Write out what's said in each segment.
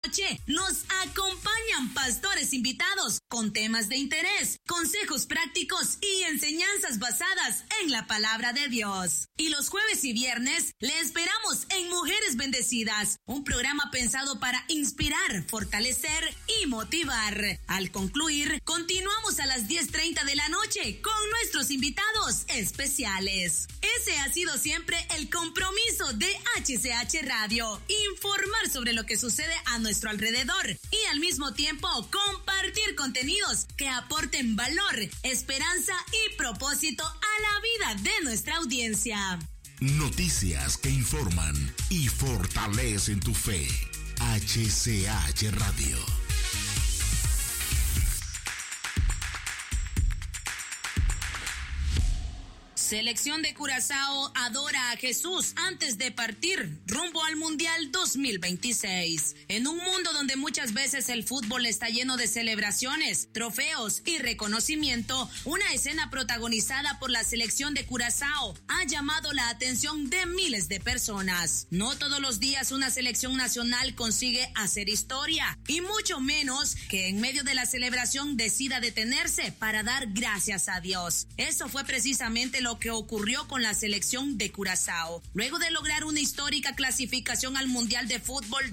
noche nos acompañan pastores invitados con temas de interés, consejos prácticos y enseñanzas basadas en la palabra de Dios. Y los jueves y viernes le esperamos en Mujeres Bendecidas, un programa pensado para inspirar, fortalecer y motivar. Al concluir, continuamos a las 10:30 de la noche con nuestros invitados especiales. Ese ha sido siempre el compromiso de HCH Radio, informar sobre lo que sucede a nuestro alrededor y al mismo tiempo compartir contenidos que aporten valor, esperanza y propósito a la vida de nuestra audiencia. Noticias que informan y fortalecen tu fe. HCH Radio. Selección de Curazao adora a Jesús antes de partir rumbo al Mundial 2026. En un mundo donde muchas veces el fútbol está lleno de celebraciones, trofeos y reconocimiento, una escena protagonizada por la selección de Curazao ha llamado la atención de miles de personas. No todos los días una selección nacional consigue hacer historia, y mucho menos que en medio de la celebración decida detenerse para dar gracias a Dios. Eso fue precisamente lo que ocurrió con la selección de Curazao. Luego de lograr una histórica clasificación al Mundial de Fútbol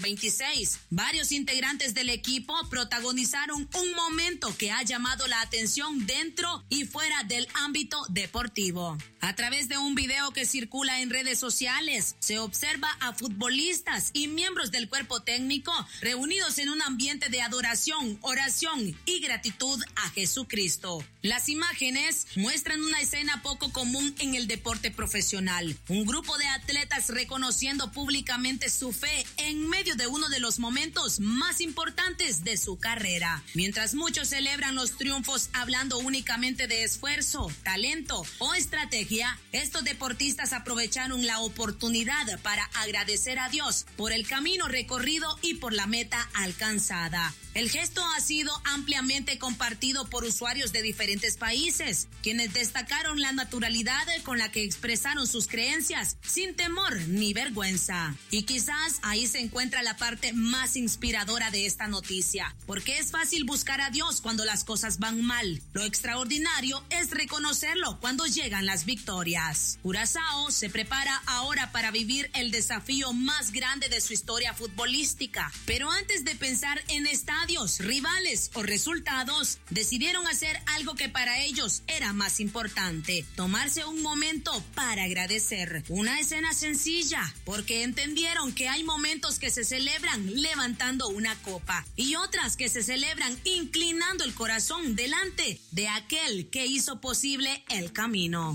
2026, varios integrantes del equipo protagonizaron un momento que ha llamado la atención dentro y fuera del ámbito deportivo. A través de un video que circula en redes sociales, se observa a futbolistas y miembros del cuerpo técnico reunidos en un ambiente de adoración, oración y gratitud a Jesucristo. Las imágenes muestran una escena poco común en el deporte profesional. Un grupo de atletas reconociendo públicamente su fe en medio de uno de los momentos más importantes de su carrera. Mientras muchos celebran los triunfos hablando únicamente de esfuerzo, talento o estrategia, estos deportistas aprovecharon la oportunidad para agradecer a Dios por el camino recorrido y por la meta alcanzada. El gesto ha sido ampliamente compartido por usuarios de diferentes países, quienes destacaron la naturalidad con la que expresaron sus creencias sin temor ni vergüenza. Y quizás ahí se encuentra la parte más inspiradora de esta noticia, porque es fácil buscar a Dios cuando las cosas van mal. Lo extraordinario es reconocerlo cuando llegan las victorias. Curazao se prepara ahora para vivir el desafío más grande de su historia futbolística, pero antes de pensar en estadios, rivales o resultados, decidieron hacer algo que para ellos era más importante: tomarse un momento para agradecer. Una escena sencilla, porque entendieron que hay momentos que se celebran levantando una copa y otras que se celebran inclinando el corazón delante de aquel que hizo posible el camino.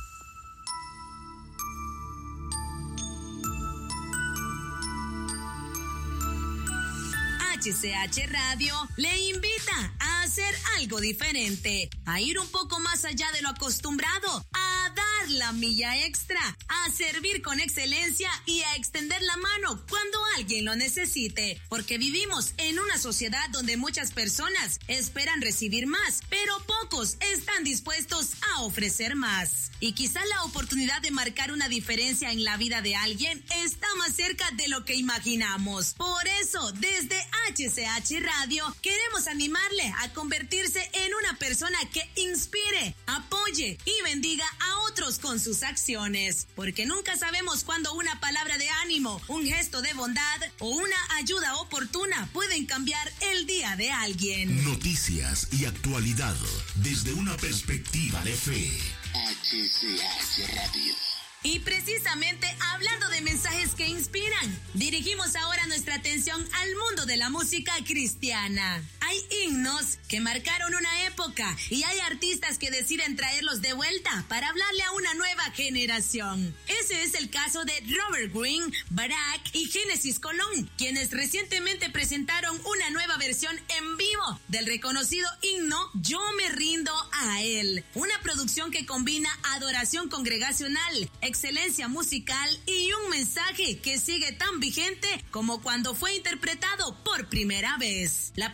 HCH Radio le invita a hacer algo diferente, a ir un poco más allá de lo acostumbrado, a dar la milla extra, a servir con excelencia y a extender la mano cuando alguien lo necesite, porque vivimos en una sociedad donde muchas personas esperan recibir más, pero pocos están dispuestos a ofrecer más. Y quizá la oportunidad de marcar una diferencia en la vida de alguien está más cerca de lo que imaginamos. Por eso, desde HCH Radio queremos animarle a convertirse en una persona que inspire, apoye y bendiga a otros con sus acciones, porque nunca sabemos cuándo una palabra de ánimo, un gesto de bondad o una ayuda oportuna pueden cambiar el día de alguien. Noticias y actualidad desde una perspectiva de fe. HCH Radio. Y precisamente hablando de mensajes que inspiran, dirigimos ahora nuestra atención al mundo de la música cristiana. Hay himnos que marcaron una época y hay artistas que deciden traerlos de vuelta para hablarle a una nueva generación. Ese es el caso de Robert Greene, Barak y Génesis Colón, quienes recientemente presentaron una nueva versión en vivo del reconocido himno Yo me rindo a él, una producción que combina adoración congregacional, excelencia musical y un mensaje que sigue tan vigente como cuando fue interpretado por primera vez. La propuesta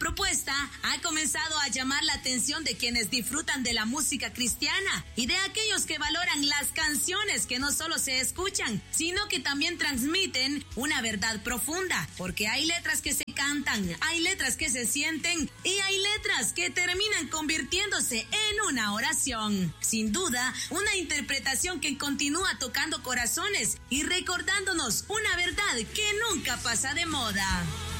propuesta ha comenzado a llamar la atención de quienes disfrutan de la música cristiana y de aquellos que valoran las canciones que no solo se escuchan, sino que también transmiten una verdad profunda, porque hay letras que se cantan, hay letras que se sienten y hay letras que terminan convirtiéndose en una oración. Sin duda, una interpretación que continúa tocando corazones y recordándonos una verdad que nunca pasa de moda.